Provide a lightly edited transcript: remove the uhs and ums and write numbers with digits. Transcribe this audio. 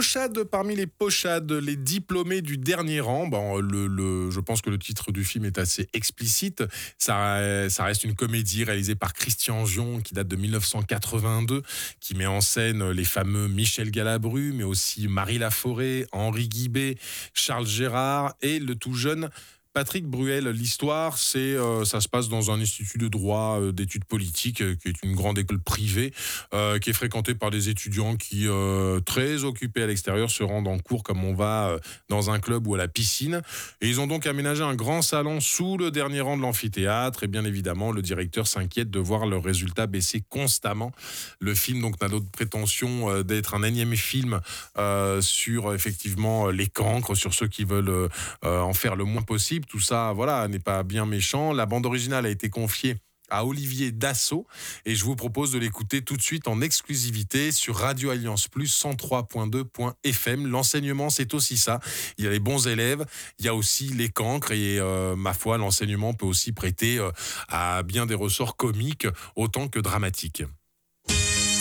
pochades parmi les pochades, les diplômés du dernier rang. Bon, je pense que le titre du film est assez explicite. Ça reste une comédie réalisée par Christian Gion qui date de 1982, qui met en scène les fameux Michel Galabru, mais aussi Marie Laforêt, Henri Guibé, Charles Gérard et le tout jeune Patrick Bruel. L'histoire, ça se passe dans un institut de droit d'études politiques, qui est une grande école privée, qui est fréquentée par des étudiants qui, très occupés à l'extérieur, se rendent en cours comme on va dans un club ou à la piscine. Et ils ont donc aménagé un grand salon sous le dernier rang de l'amphithéâtre. Et bien évidemment, le directeur s'inquiète de voir leurs résultats baisser constamment. Le film donc n'a d'autre prétention d'être un énième film sur effectivement les cancres, sur ceux qui veulent en faire le moins possible. Tout ça, voilà, n'est pas bien méchant. La bande originale a été confiée à Olivier Dassault et je vous propose de l'écouter tout de suite en exclusivité sur Radio Alliance Plus 103.2.fm. L'enseignement, c'est aussi ça. Il y a les bons élèves, il y a aussi les cancres et ma foi, l'enseignement peut aussi prêter à bien des ressorts comiques autant que dramatiques.